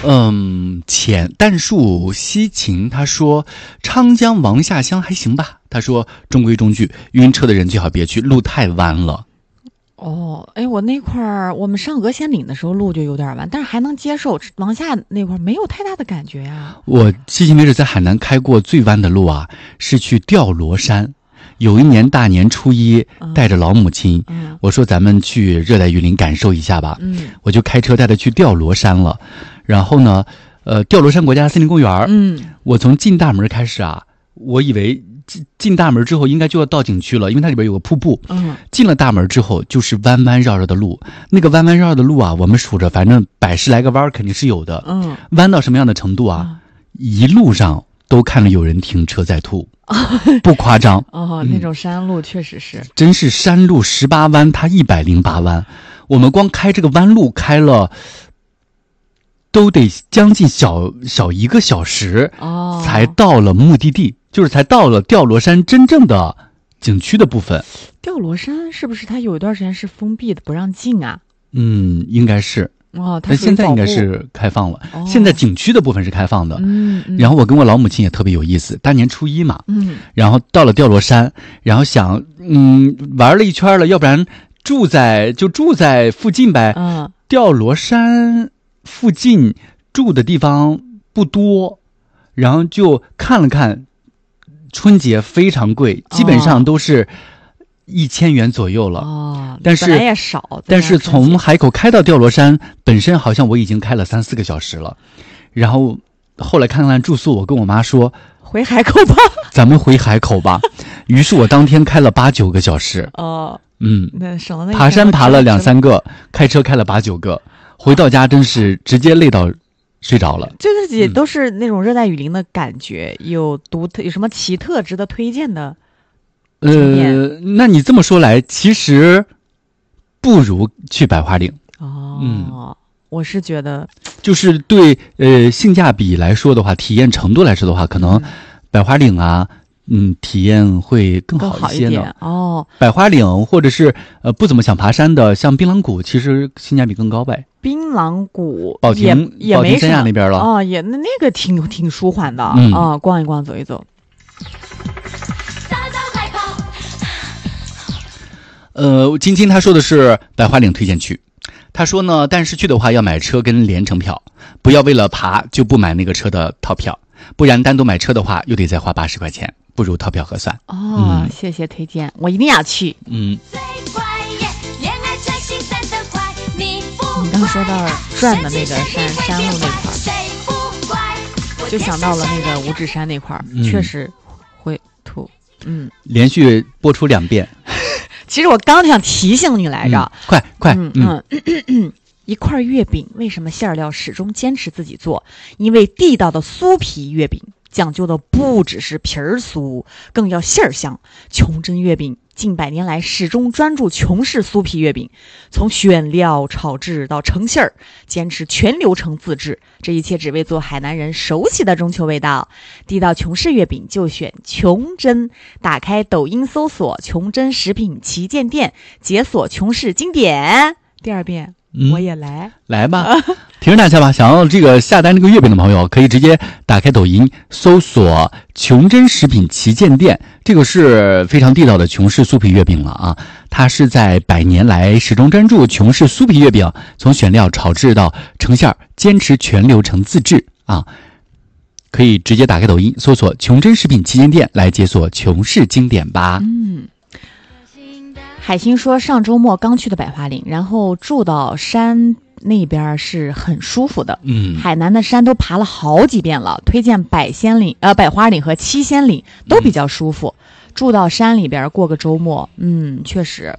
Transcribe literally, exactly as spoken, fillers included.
嗯，浅淡树西晴他说昌江王下乡还行吧，他说中规中矩，晕车的人最好别去，路太弯了。 哦，哎，我那块儿我们上鹅仙岭的时候路就有点弯，但是还能接受，往下那块儿没有太大的感觉呀。 我迄今为止在海南开过最弯的路啊，是去吊罗山。有一年大年初一，带着老母亲，嗯、我说咱们去热带雨林感受一下吧。嗯，我就开车带她去吊罗山了。然后呢，呃，吊罗山国家森林公园，嗯，我从进大门开始啊，我以为进进大门之后应该就要到景区了，因为它里边有个瀑布。嗯，进了大门之后就是弯弯绕绕的路，那个弯弯绕绕的路啊，我们数着反正百十来个弯肯定是有的。嗯，弯到什么样的程度啊？嗯、一路上都看了有人停车在吐。不夸张哦，那种山路确实是、嗯、 真是山路十八弯它一百零八弯，我们光开这个弯路开了都得将近小小一个小时哦，才到了目的地，就是才到了吊罗山真正的景区的部分。 吊罗山是不是它有一段时间是封闭的不让进啊？ 嗯，应该是哦， 但现在应该是开放了、哦、现在景区的部分是开放的。嗯, 嗯然后我跟我老母亲也特别有意思，大年初一嘛，嗯，然后到了吊罗山，然后想嗯玩了一圈了，要不然住在就住在附近呗。嗯，吊罗山附近住的地方不多，然后就看了看，春节非常贵，基本上都是一千元左右了。哦，但是本来也少， 但是从海口开到吊罗山本身好像我已经开了三四个小时了，然后后来看看住宿，我跟我妈说回海口吧， 咱们回海口吧。于是我当天开了八九个小时。哦，嗯， 那省了那爬山爬了两三个，开车开了八九个，回到家真是直接累到睡着了。 这自己都是那种热带雨林的感觉，嗯、有独特有什么奇特值得推荐的？ 呃，那你这么说来，其实不如去百花岭。 哦，嗯，我是觉得， 就是对呃性价比来说的话，体验程度来说的话，可能百花岭啊，嗯，体验会更好一些呢。哦，百花岭或者是呃不怎么想爬山的，像槟榔谷，其实性价比更高呗。 槟榔谷保亭也没保亭山下那边了哦，也那那个挺挺舒缓的啊、嗯哦，逛一逛，走一走。 呃，晶晶他说的是百花岭推荐区，他说呢，但是去的话要买车跟连程票，不要为了爬就不买那个车的套票，不然单独买车的话又得再花八十块钱，不如套票合算。 哦、嗯，谢谢推荐，我一定要去。嗯。你刚说到转的那个山山路那块儿，就想到了那个五指山那块儿、嗯，确实会吐。嗯， 连续播出两遍。 其实我刚想提醒你来着， 嗯、快快，嗯嗯，咳咳咳一块月饼为什么馅料始终坚持自己做？因为地道的酥皮月饼讲究的不只是皮儿酥，更要馅儿香。琼珍月饼近百年来始终专注琼式酥皮月饼，从选料、炒制到成馅儿，坚持全流程自制，这一切只为做海南人熟悉的中秋味道。地道琼式月饼就选琼珍，打开抖音搜索琼珍食品旗舰店，解锁琼式经典。第二遍。嗯、我也来来吧，提示大家吧，想要这个下单这个月饼的朋友，可以直接打开抖音搜索琼珍食品旗舰店，这个是非常地道的琼式酥皮月饼了啊！它是在百年来始终专注琼式酥皮月饼，从选料、炒制到成馅，坚持全流程自制啊！可以直接打开抖音搜索琼珍食品旗舰店来解锁琼式经典吧。 嗯。海星说上周末刚去的百花岭，然后住到山那边是很舒服的。嗯，海南的山都爬了好几遍了，推荐百仙岭、呃百花岭和七仙岭都比较舒服。嗯、住到山里边过个周末，嗯，确实